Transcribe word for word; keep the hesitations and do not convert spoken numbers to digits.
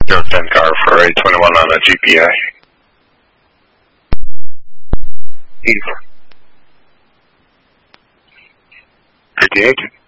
zero ten car for eight twenty-one on a G P A. East. fifty-eight.